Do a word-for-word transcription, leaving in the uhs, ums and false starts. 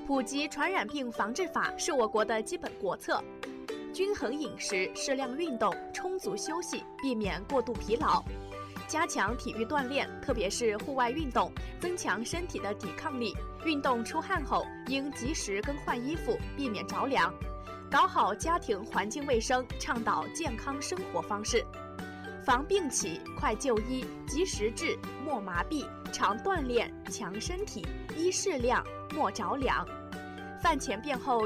普及传染病防治法是我国的基本国策。均衡饮食、适量运动、充足休息，避免过度疲劳。加强体育锻炼，特别是户外运动，增强身体的抵抗力。运动出汗后，应及时更换衣服，避免着凉。搞好家庭环境卫生，倡导健康生活方式。防病起，快就医，及时治，莫麻痹，常锻炼，强身体，宜适量，莫着凉。饭前便后